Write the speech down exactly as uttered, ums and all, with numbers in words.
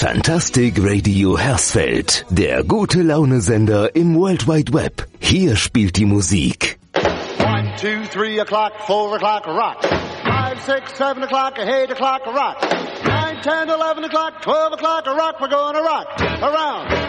Fantastic Radio Hersfeld, der gute Laune-Sender im World Wide Web. Hier spielt die Musik. One, two, three o'clock, four o'clock, rock. Five, six, seven o'clock, eight o'clock, rock. Nine, ten, eleven o'clock, twelve o'clock, rock. We're going to rock around